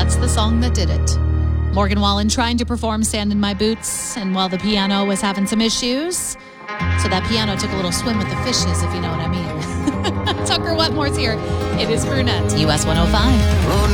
That's the song that did it. Morgan Wallen trying to perform Stand in My Boots, and while the piano was having some issues, so that piano took a little swim with the fishes, if you know what I mean. Tucker Wetmore's here. It is Brunette, US 105.